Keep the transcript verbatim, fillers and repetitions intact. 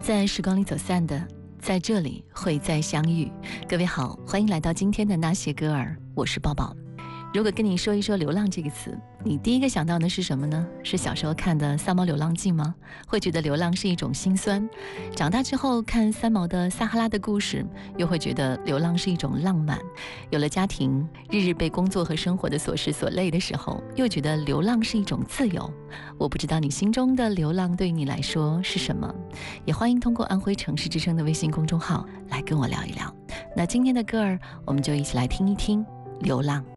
在时光里走散的，在这里会再相遇。各位好，欢迎来到今天的那些歌儿，我是抱抱。如果跟你说一说流浪这个词，你第一个想到的是什么呢？是小时候看的三毛流浪记吗？会觉得流浪是一种心酸。长大之后看三毛的撒哈拉的故事，又会觉得流浪是一种浪漫。有了家庭，日日被工作和生活的琐事所累的时候，又觉得流浪是一种自由。我不知道你心中的流浪对你来说是什么，也欢迎通过安徽城市之声的微信公众号来跟我聊一聊。那今天的歌儿，我们就一起来听一听流浪。